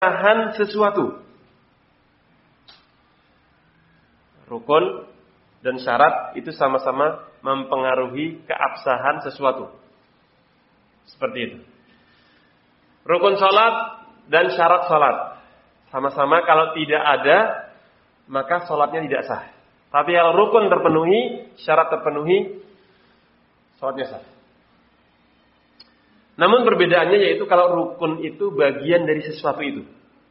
Tahan sesuatu. Rukun dan syarat itu sama-sama mempengaruhi keabsahan sesuatu. Seperti itu. Rukun salat dan syarat salat. Sama-sama kalau tidak ada, maka salatnya tidak sah. Tapi kalau rukun terpenuhi, syarat terpenuhi, salatnya sah. Namun perbedaannya yaitu kalau rukun itu bagian dari sesuatu itu.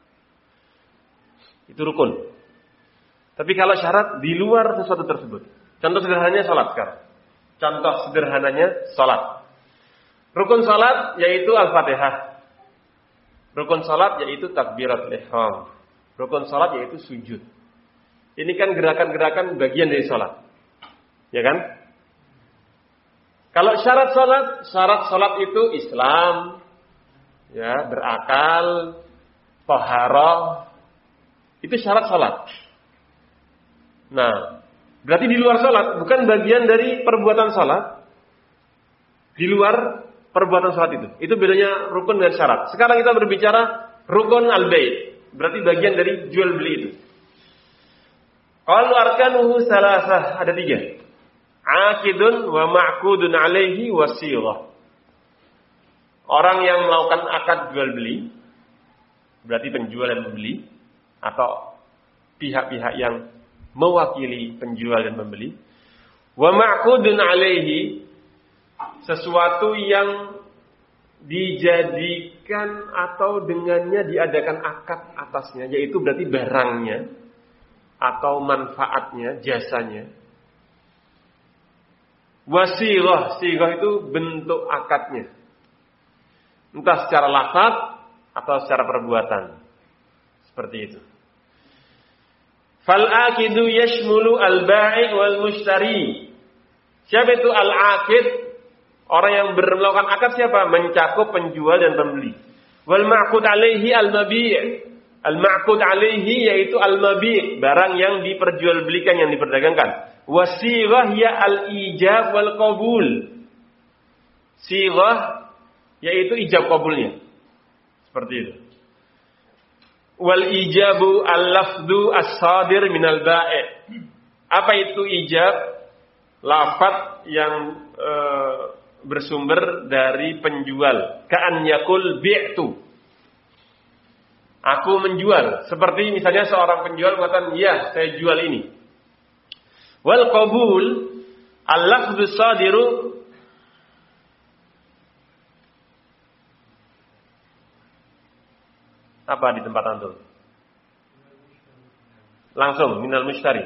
Itu rukun. Tapi kalau syarat di luar sesuatu tersebut. Contoh sederhananya salat sekarang. Contoh sederhananya salat. Rukun salat yaitu Al-Fatihah. Rukun salat yaitu takbiratul ihram. Rukun salat yaitu sujud. Ini kan gerakan-gerakan bagian dari salat. Ya kan? Kalau syarat salat itu Islam, ya, berakal, taharah, itu syarat salat. Nah, berarti di luar salat, bukan bagian dari perbuatan salat. Di luar perbuatan salat itu. Itu bedanya rukun dengan syarat. Sekarang kita berbicara rukun al-bai', berarti bagian dari jual beli itu. Qalu arkanuhu salasah, ada 3. Aqidun wa ma'qudun alaihi wa sighah. Orang yang melakukan akad jual beli, berarti penjual dan pembeli, atau pihak-pihak yang mewakili penjual dan pembeli. Wa ma'qudun alaihi, sesuatu yang dijadikan atau dengannya diadakan akad atasnya, yaitu berarti barangnya atau manfaatnya, jasanya. Wasighah, sighah itu bentuk akadnya. Entah secara lafaz atau secara perbuatan. Seperti itu. Fal aqidu yashmulu al-bai' wal mushtari. Siapa itu al-aqid? Orang yang melakukan akad siapa? Mencakup penjual dan pembeli. Wal ma'qud alaihi al-mabi'. Al-ma'qud alaihi yaitu al-mabi', barang yang diperjualbelikan, yang diperdagangkan. Wasighah ya al-ijab wal qabul. Sighah yaitu ijab qabulnya. Seperti itu. Wal ijabu al-lafdu as-sadir minal bai'. Apa itu ijab? Lafaz yang bersumber dari penjual. Ka'an yakul bi'tu. Aku menjual. Seperti misalnya seorang penjual mengatakan, ya, saya jual ini. Wal qabul al-lafdhu sadiru apa di tempat antum? Langsung minal mushtari.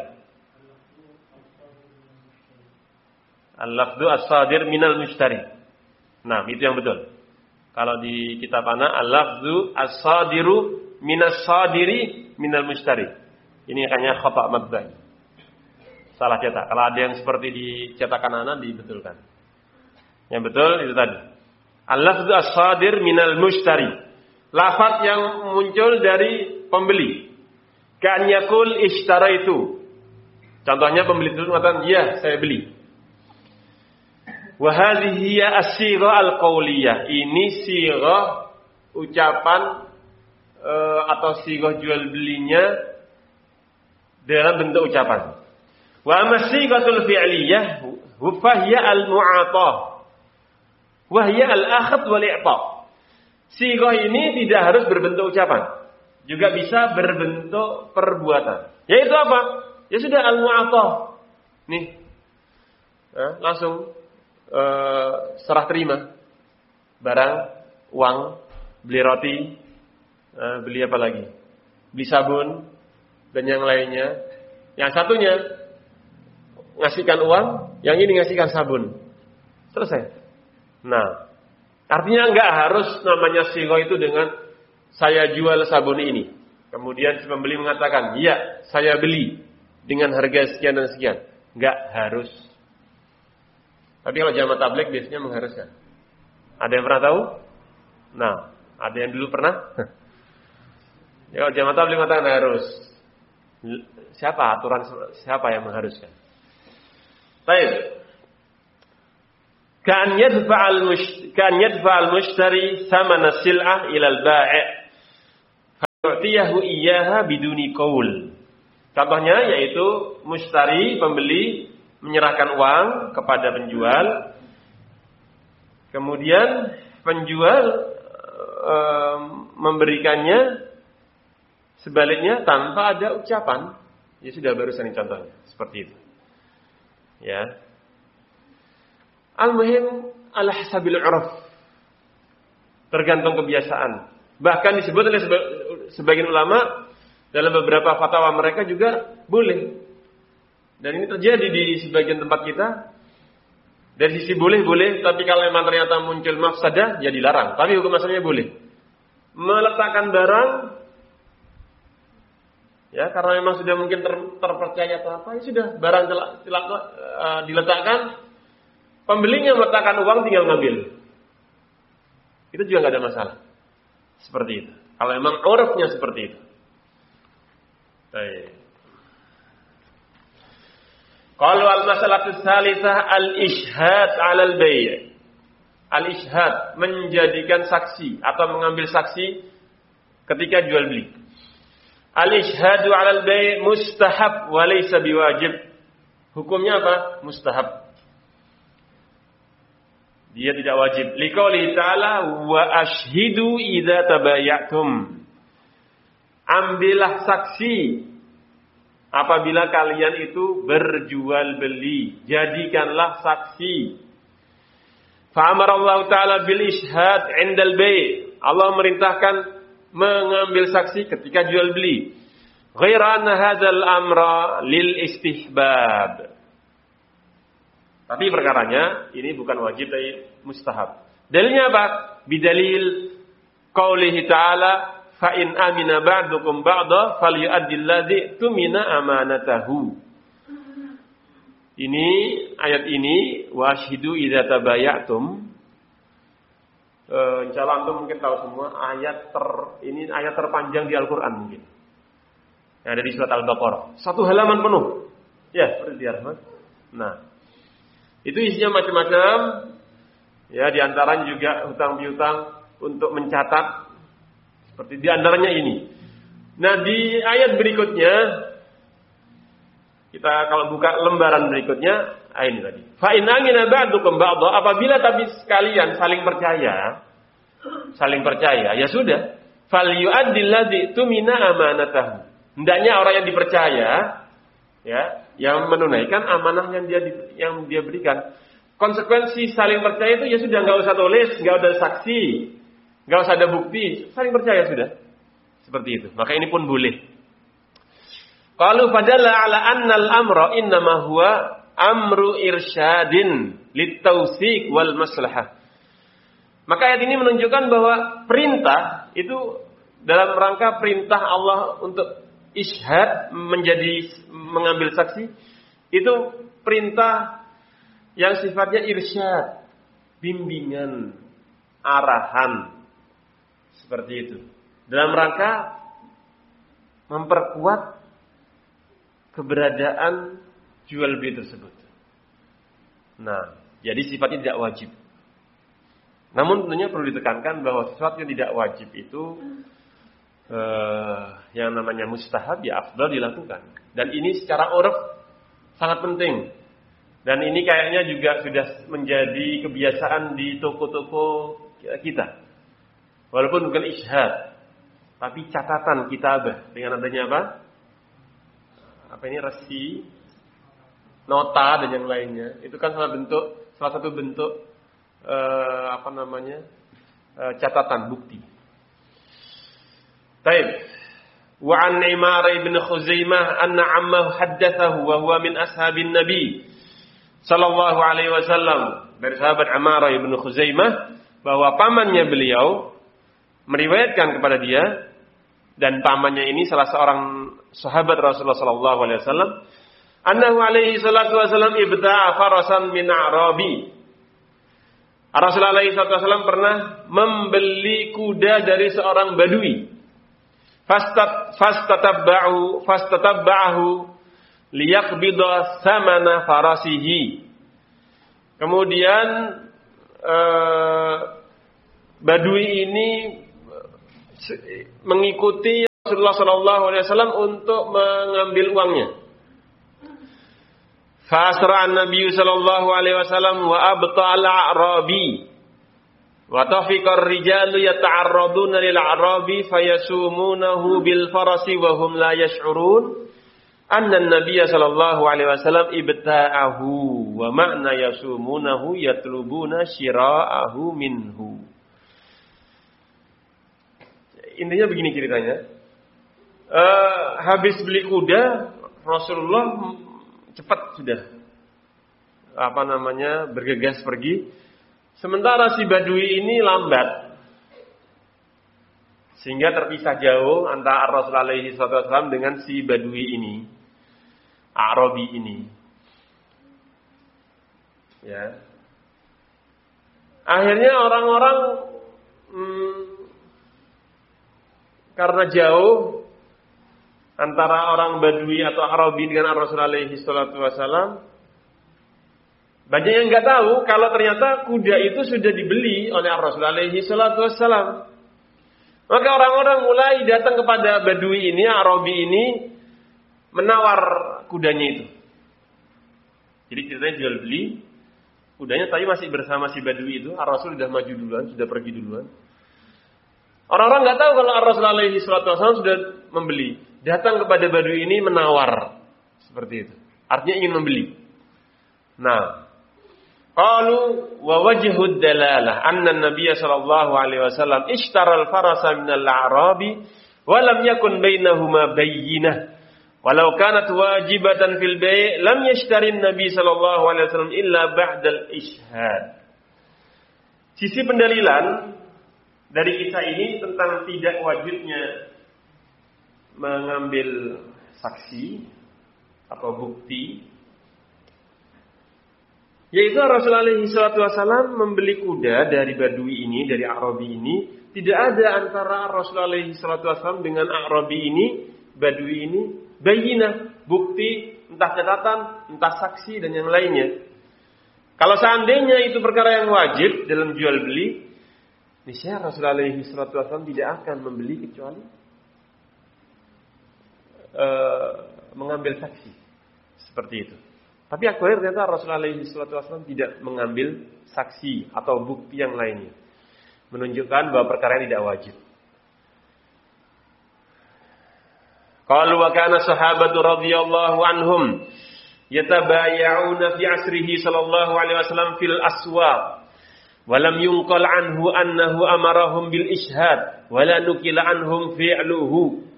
Al-lafdhu as-sadir minal mushtari. Nah, itu yang betul. Kalau di kitab ana al-lafdhu as-sadiru minas sadiri minal mushtari. Ini hanya khata' matba'i. Salah cetak. Kalau ada yang seperti di cetakan ana dibetulkan. Yang betul itu tadi. Al-lafdhu as-sadir minal mushtari. Lafaz yang muncul dari pembeli. Ka'an yakul ishtaraitu. Contohnya pembeli itu mengatakan, "Ya, saya beli." Wa hadhihi hiya as-sighah al-qauliyah. Ini sighah ucapan atau sighah jual belinya dalam bentuk ucapan. Wa amasigatul fi'liyah hufahiya al-mu'atah. Wa hiya al-akhd wal i'ta'. Sighah ini tidak harus berbentuk ucapan, juga bisa berbentuk perbuatan. Yaitu apa? Ya sudah al-mu'atah. Nih. Langsung serah terima barang, uang, beli roti, beli apa lagi? Beli sabun dan yang lainnya. Yang satunya ngasihkan uang, yang ini ngasihkan sabun. Selesai. Nah, artinya enggak harus namanya sighah itu dengan saya jual sabun ini. Kemudian si pembeli mengatakan, "Iya, saya beli dengan harga sekian dan sekian." Enggak harus. Tapi kalau jamaah tabligh biasanya mengharuskan. Ada yang pernah tahu? Nah, ada yang dulu pernah? Ya, kalau jamaah tabligh mengatakan harus. Siapa yang mengharuskan? Baik. Kan yadfa al-mushtari thamana sil'ah ila al-bai'. yu'tiyahu iyyaha biduni qaul. Contohnya yaitu mushtari, pembeli menyerahkan uang kepada penjual. Kemudian penjual memberikannya sebaliknya tanpa ada ucapan. Ya sudah, barusan ini contohnya seperti itu. Ya. Al-muhim ala hasabil 'urf. Tergantung kebiasaan. Bahkan disebut oleh sebagian ulama dalam beberapa fatwa mereka juga boleh. Dan ini terjadi di sebagian tempat kita. Dari sisi boleh, tapi kalau memang ternyata muncul mafsadah, ya dilarang. Tapi hukum asalnya boleh. Meletakkan barang, ya karena memang sudah mungkin terpercaya atau apa, ya sudah, barang diletakkan, pembelinya meletakkan uang, tinggal ngambil. Itu juga nggak ada masalah. Seperti itu. Kalau memang urufnya seperti itu. Baik. Kalau al-masalatu tsalisah al-ishhad 'alal bai'. Al-ishhad, menjadikan saksi atau mengambil saksi ketika jual beli. Al-ishhadu 'alal bai' mustahab wa laysa biwajib. Hukumnya apa? Mustahab. Dia tidak wajib. Liqouli ta'ala wa ashhidu idza tabayatum. Ambillah saksi apabila kalian itu berjual beli, jadikanlah saksi. Fa'amara Allah Ta'ala bil ishhad 'indal bai'. Allah merintahkan mengambil saksi ketika jual beli. Ghaira anna hadzal amra lil istihbab. Tapi perkaranya ini bukan wajib tapi mustahab. Dalilnya apa? Bidalil qaulihi ta'ala fa in amina ba'dukum ba'da falyu'addil ladzi tumina amanatahu. Ini ayat ini wa asyhidu idza tabayatum. Insyaallah antum mungkin tahu semua ini ayat terpanjang di Al-Qur'an mungkin. Yang ada di surat Al-Baqarah. Satu halaman penuh. Ya, seperti Rahmat. Nah, itu isinya macam-macam. Ya, di antaranya juga hutang piutang untuk mencatat. Seperti di antaranya ini. Nah, di ayat berikutnya kita kalau buka lembaran berikutnya, ini tadi. Fa in amina ba'dukum ba'dha, apabila tapi sekalian saling percaya, ya sudah. Fal yu'addil ladzi tumina amanatahu. Hendaknya orang yang dipercaya, ya, yang menunaikan amanah yang dia berikan. Konsekuensi saling percaya itu ya sudah, nggak usah tulis, nggak ada saksi, nggak usah ada bukti, saling percaya sudah. Seperti itu. Maka ini pun boleh. Qalu fadalla ala annal amra innama huwa amru irsyadin litawsiq wal maslahah. Maka ayat ini menunjukkan bahwa perintah itu dalam rangka perintah Allah untuk ishad, mengambil saksi, itu perintah yang sifatnya irsyad, bimbingan, arahan, seperti itu. Dalam rangka memperkuat keberadaan jual beli tersebut. Nah, jadi sifatnya tidak wajib. Namun tentunya perlu ditekankan bahwa sesuatu yang tidak wajib itu yang namanya mustahab ya afdal dilakukan. Dan ini secara uruf sangat penting. Dan ini kayaknya juga sudah menjadi kebiasaan di toko-toko kita. Walaupun bukan ishad, tapi catatan kitabah dengan adanya apa? Apa ini resi, nota dan yang lainnya. Itu kan salah satu bentuk catatan bukti. Baik. Wa an Imar ibn Khuzaimah anna ammahu haddatsahu wa huwa min ashabin Nabi sallallahu alaihi wasallam. Dari sahabat Ammar ibn Khuzaimah bahwa pamannya beliau meriwayatkan kepada dia, dan pamannya ini salah seorang sahabat Rasulullah sallallahu alaihi wasallam, annahu alaihi salatu wasallam ibta'a farasan min Arabi. Rasulullah alaihi salatu wasallam pernah membeli kuda dari seorang Badui. Fastatabba'ahu liyaqbida samana farasihi. Kemudian Badui ini mengikuti Rasulullah sallallahu alaihi wasallam untuk mengambil uangnya. Fasra an-nabiy sallallahu alaihi wasallam wa abta al-a'rabi wa tafiqa ar-rijalu yata'arraduna lil-a'rabi fayasumunahu bil farasi wa hum la yash'urun anna an-nabiy sallallahu alaihi wasallam ibta'ahu wa ma'na yasumunahu yatlubuna shira'ahu minhu. Intinya begini ceritanya. Habis beli kuda, Rasulullah cepat sudah bergegas pergi. Sementara si Badui ini lambat, sehingga terpisah jauh antara Rasulullah SAW dengan si Badui ini, Arabi ini. Ya. Akhirnya orang-orang karena jauh antara orang Badui atau Arabi dengan Rasulullah SAW, banyak yang nggak tahu kalau ternyata kuda itu sudah dibeli oleh Rasulullah SAW. Maka orang-orang mulai datang kepada Badui ini, Arabi ini, menawar kudanya itu. Jadi ceritanya jual beli kudanya, tapi masih bersama si Badui itu. Rasul sudah maju duluan, sudah pergi duluan. Orang-orang nggak tahu kalau Rasulullah SAW sudah membeli. Datang kepada Badui ini menawar seperti itu. Artinya ingin membeli. Nah, qalu wa wajhud dalalah anna an-nabiy sallallahu alaihi wasallam ishtara al-farasa min al-a'rabi wa lam yakun bainahuma bayyinah. Walau kanat wajibatan fil bay' lam yashtari an-nabiy sallallahu alaihi wasallam illa ba'da al-ishhad. Sisi pendalilan dari kisah ini tentang tidak wajibnya mengambil saksi atau bukti, yaitu Rasulullah SAW membeli kuda dari Badui ini, dari Arabi ini. Tidak ada antara Rasulullah SAW dengan Arabi ini, Badui ini, bayinah, bukti, entah catatan, entah saksi dan yang lainnya. Kalau seandainya itu perkara yang wajib dalam jual beli, niscaya Rasulullah SAW tidak akan membeli kecuali mengambil saksi seperti itu. Tapi akhirnya ternyata Rasulullah SAW tidak mengambil saksi atau bukti yang lainnya, menunjukkan bahwa perkara ini tidak wajib. Qalu wa kana sahabatu radhiyallahu anhum yatabaya'una fi asrihi sallallahu alaihi wasallam fil aswaq wa lam yunqal anhu annahu amarahum bil ishhad wa la nukila anhum fi'luhu.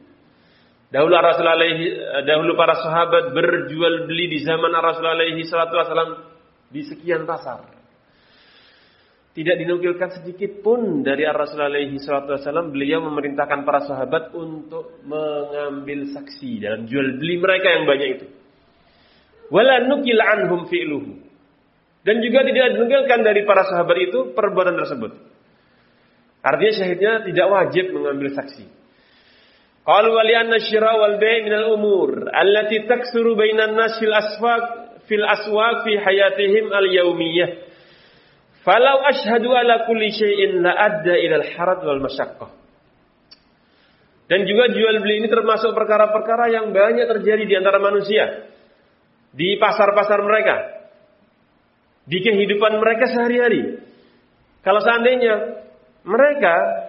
Dahulu para sahabat berjual beli di zaman Rasulullah SAW di sekian pasar. Tidak dinukilkan sedikit pun dari Rasulullah SAW beliau memerintahkan para sahabat untuk mengambil saksi dalam jual beli mereka yang banyak itu. Wala nukil anhum fi'luhu. Dan juga tidak dinukilkan dari para sahabat itu perbuatan tersebut. Artinya syahidnya tidak wajib mengambil saksi. Qalu wa li'anna syira' wal bay' min al-umur allati taksuru bainan nas fil aswaq fi hayatihim al-yawmiyah. Falau ashhadu ala kulli syai'in la adda ila al-haraj wal masyaqqah. Dan juga jual beli ini termasuk perkara-perkara yang banyak terjadi di antara manusia, di pasar-pasar mereka, di kehidupan mereka sehari-hari. Kalau seandainya mereka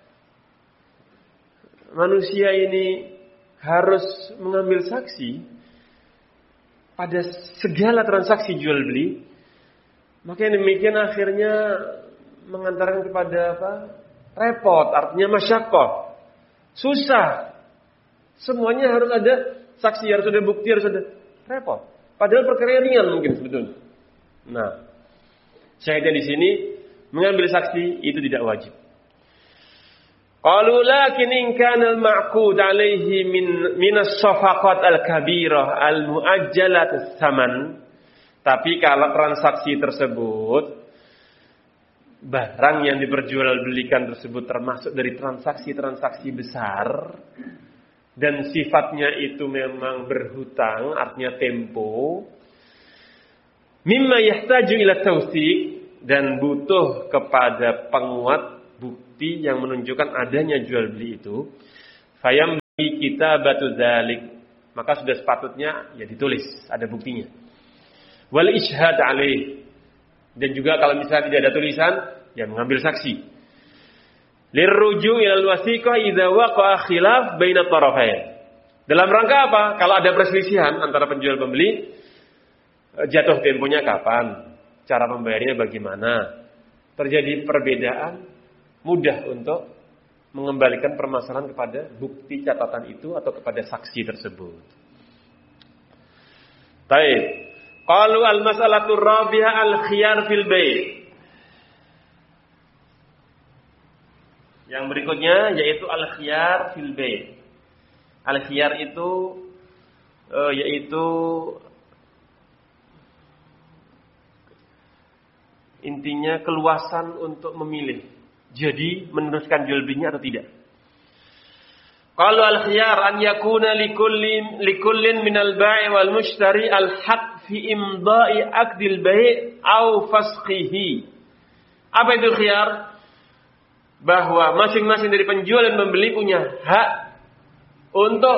manusia ini harus mengambil saksi pada segala transaksi jual beli, maka yang demikian akhirnya mengantarkan kepada apa? Repot, artinya masyaqqah, susah. Semuanya harus ada saksi, harus ada bukti, harus ada repot. Padahal perkara ringan mungkin sebetulnya. Nah, syahidnya di sini mengambil saksi itu tidak wajib. Qalu lakin in kana al-ma'qud alaihi min as-safaqat al-kabirah al-mu'ajjalat as-saman. Tapi kalau transaksi tersebut, barang yang diperjualbelikan tersebut termasuk dari transaksi-transaksi besar dan sifatnya itu memang berhutang, artinya tempo, mimma yahtaju ila tawsiq, dan butuh kepada penguat bukti yang menunjukkan adanya jual beli itu, fayam kitabatu dzalik, maka sudah sepatutnya ya ditulis, ada buktinya. Wal ishhad alaih, dan juga kalau misalnya tidak ada tulisan, ya mengambil saksi. Lirruju' ilal wasiqah idza waqa'a khilaf baina tarafain. Dalam rangka apa? Kalau ada perselisihan antara penjual pembeli, jatuh temponya kapan? Cara membayarnya bagaimana? Terjadi perbedaan, mudah untuk mengembalikan permasalahan kepada bukti catatan itu atau kepada saksi tersebut. Baik. Qalu al-mas'alatu rabi'ah al-khiyar fil bai'. Yang berikutnya yaitu al-khiyar fil bai'. Al-khiyar itu yaitu intinya keluasan untuk memilih. Jadi meneruskan jual belinya atau tidak. Kalau al-khiyar an yakuna likullin minal bai' wal mushtari al-haq fi imda'i aqdil bai' au fasqihi. Apa itu khiyar? Bahwa masing-masing dari penjual dan pembeli punya hak untuk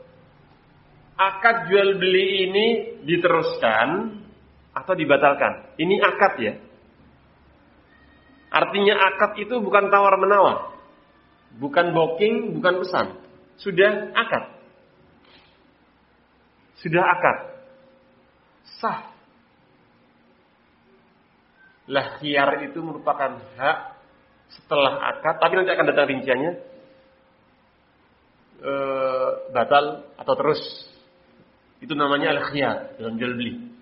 akad jual beli ini diteruskan atau dibatalkan. Ini akad ya. Artinya akad itu bukan tawar-menawar. Bukan booking, bukan pesan. Sudah akad. Sudah akad. Sah. Lah khiyar itu merupakan hak setelah akad, tapi nanti akan datang rinciannya. Batal atau terus. Itu namanya al-khiyar dalam jual beli.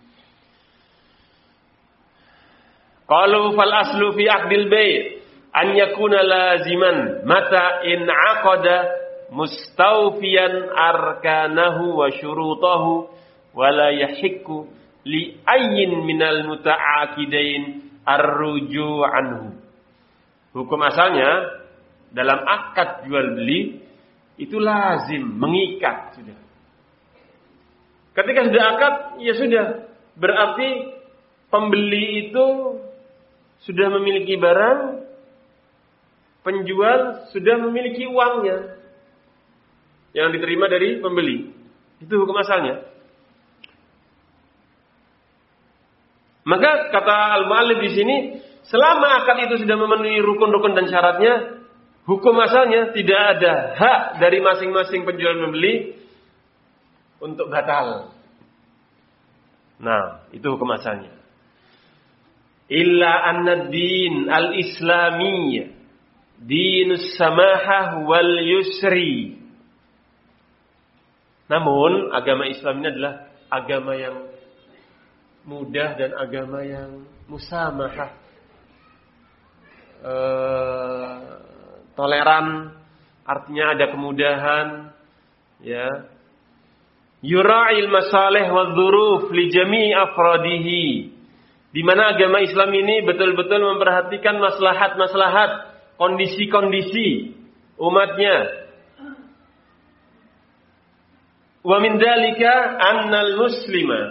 Qalu fal aslu fi aqdil bai' an yakuna laziman mata in aqada mustawfiyan arkanahu wa syurutahu wa la yahikku li ayyin minal muta'aqidain ar-ruju' anhu. Hukum asalnya dalam akad jual beli itu lazim, mengikat sudah. Ketika sudah akad, ya sudah. Berarti pembeli itu sudah memiliki barang, penjual sudah memiliki uangnya yang diterima dari pembeli. Itu hukum asalnya. Maka kata al-mu'allif di sini, selama akad itu sudah memenuhi rukun-rukun dan syaratnya, hukum asalnya tidak ada hak dari masing-masing penjual dan pembeli untuk batal. Nah, itu hukum asalnya. Illa anna din al-islamiyya dinus samahah wal yusri. Namun agama Islam ini adalah agama yang mudah dan agama yang musamahah, toleran, artinya ada kemudahan, ya. Yura'il masalih wa dzuruf li jami'i afradihi. Di mana agama Islam ini betul-betul memperhatikan maslahat-maslahat, kondisi-kondisi umatnya. Wa min dzalika annal muslima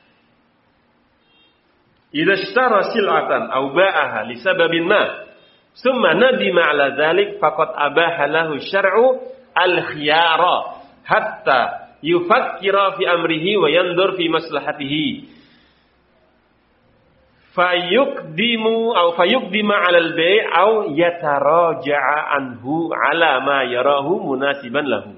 idza ishtara sil'atan aw ba'aha li sababin ma thumma nadima 'ala dzalik faqad abaha lahu syar'u al-khiyara hatta yufakkira fi amrihi wa yanzur fi maslahatihi. Fayuqdima 'alal bai' au yataraja'a anhu 'ala ma yarahu munasiban lahu.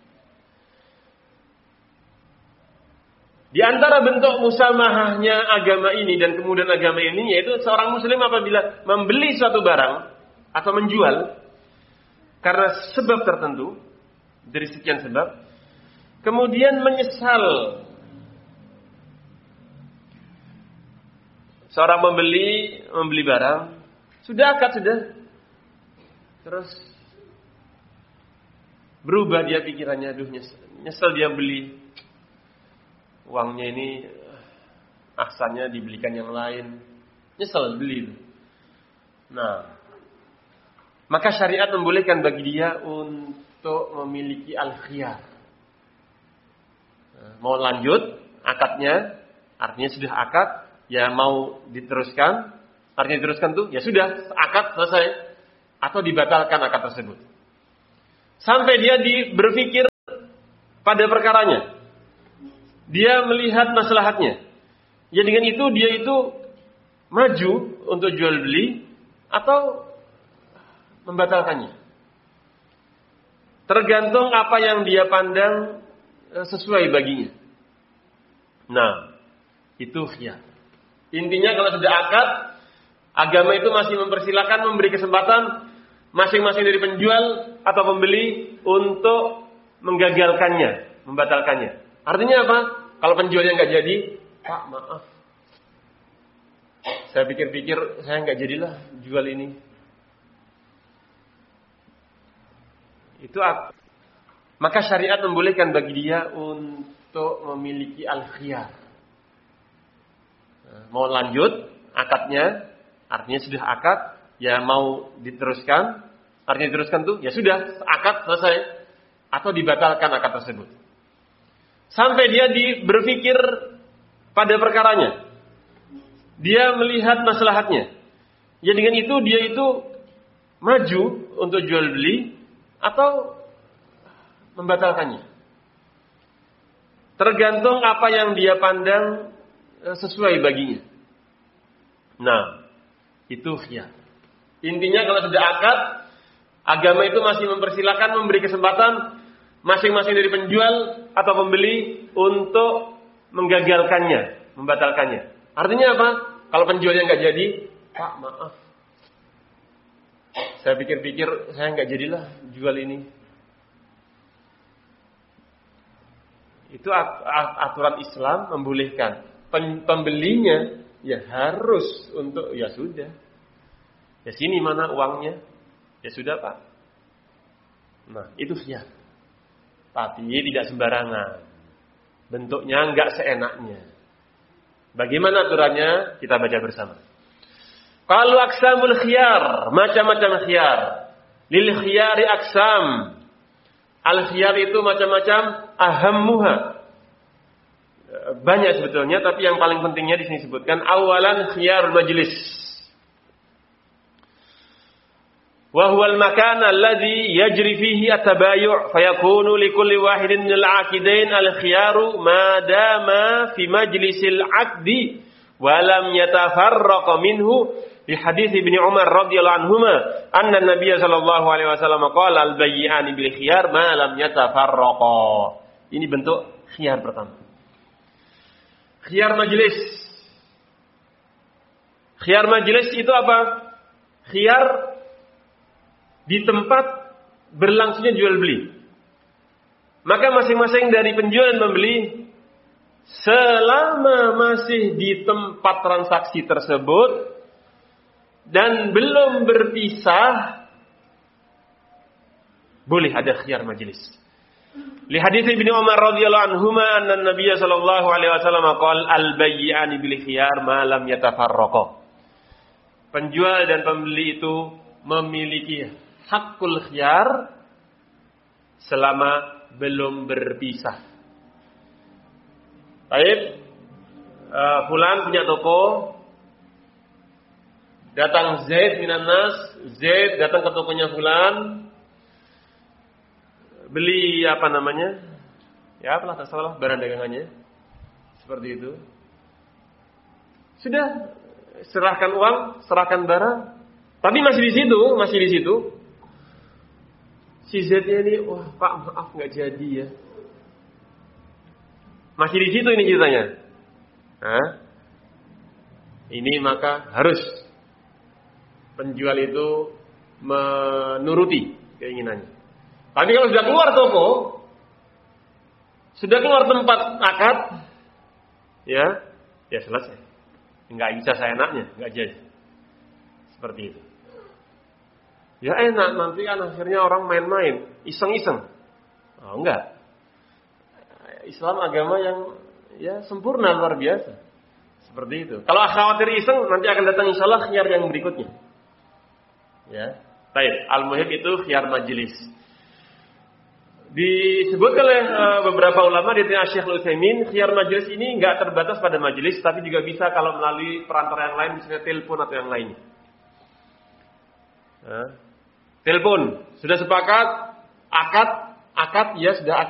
Di antara bentuk musamahahnya agama ini dan kemudian agama ini yaitu seorang muslim apabila membeli suatu barang atau menjual karena sebab tertentu dari sekian sebab, kemudian menyesal. Seorang membeli barang, sudah akad sudah. Terus berubah dia pikirannya, aduh nyesel dia beli. Uangnya ini ahsannya dibelikan yang lain. Nyesel beli. Nah, maka syariat membolehkan bagi dia untuk memiliki al-khiyar. Mau lanjut akadnya, artinya sudah akad. Ya mau diteruskan, artinya diteruskan tuh, ya sudah, akad selesai. Atau dibatalkan akad tersebut. Sampai dia berpikir, pada perkaranya. Dia melihat maslahatnya. Ya dengan itu dia itu maju untuk jual beli atau membatalkannya. Tergantung apa yang dia pandang sesuai baginya. Nah, itu khiyar. Intinya kalau sudah akad, agama itu masih mempersilahkan memberi kesempatan masing-masing dari penjual atau pembeli untuk menggagalkannya, membatalkannya. Artinya apa? Kalau penjualnya nggak jadi, Pak maaf, saya pikir-pikir saya nggak jadilah jual ini. Itu maka syariat membolehkan bagi dia untuk memiliki al-khiyar. Mau lanjut akadnya, artinya sudah akad, ya mau diteruskan, artinya diteruskan tuh, ya sudah akad selesai, atau dibatalkan akad tersebut. Sampai dia berpikir pada perkaranya, dia melihat maslahatnya. Ya dengan itu dia itu maju untuk jual beli atau membatalkannya. Tergantung apa yang dia pandang sesuai baginya. Nah, itu khiyar. Intinya kalau sudah akad, agama itu masih mempersilahkan memberi kesempatan masing-masing dari penjual atau pembeli untuk menggagalkannya, membatalkannya. Artinya apa? Kalau penjualnya nggak jadi, Pak maaf, saya pikir-pikir saya nggak jadilah jual ini. Itu aturan Islam membolehkan. Pembelinya ya harus untuk, ya sudah, ya sini mana uangnya, ya sudah Pak. Nah itu khiyar. Tapi tidak sembarangan. Bentuknya enggak seenaknya. Bagaimana aturannya? Kita baca bersama. Qalu aqsamul khiyar, macam-macam khiyar. Lil khiyari aqsam. Al khiyar itu macam-macam, ahammuha. Banyak sebetulnya, tapi yang paling pentingnya di sini disebutkan awalan khiyarul majlis. وهو المكان الذي يجري فيه التبايع فيكون لكل واحد من العاقدين الخيار ما دام في مجلس العقد ولم يتفرق منه لحديث ابن عمر رضي الله عنهما أن النبي صلى الله عليه وسلم قال البيعان بالخيار ما لم يتفرقا. Ini bentuk khiyar pertama. Khiyar majlis. Khiyar majlis itu apa? Khiyar di tempat berlangsungnya jual beli. Maka masing-masing dari penjual dan pembeli, selama masih di tempat transaksi tersebut dan belum berpisah, boleh ada khiyar majlis. Li hadits Ibnu Umar radhiyallahu anhuma anna Nabiy sallallahu alaihi wasallam qala al-bay'ani bil khiyar ma lam yatafarraqa. Penjual dan pembeli itu memiliki hakul khiyar selama belum berpisah. Baik, fulan punya toko, datang Zaid minan nas, Zaid datang ke tokonya fulan, beli apa namanya? Ya, apalah terserah barang dagangannya. Seperti itu. Sudah serahkan uang, serahkan barang, tapi masih di situ. Si Z ini, wah Pak maaf nggak jadi ya. Masih di situ ini ceritanya. Nah, ini maka harus penjual itu menuruti keinginannya. Tapi kalau sudah keluar toko, sudah keluar tempat akad, ya selesai. Nggak bisa seenaknya, nggak jadi. Seperti itu. Ya enak, nanti kan akhirnya orang main-main, iseng-iseng. Oh enggak. Islam agama yang ya sempurna, luar biasa. Seperti itu. Kalau khawatir iseng, nanti akan datang insyaallah khiyar yang berikutnya. Ya. Baik, al-muhim itu khiyar majlis. Disebutkan oleh beberapa ulama di antaranya Syekh Al-Utsaimin, khiyar majlis ini enggak terbatas pada majlis, tapi juga bisa kalau melalui perantara yang lain, misalnya telepon atau yang lainnya. Telepon, sudah sepakat, akad ya sudah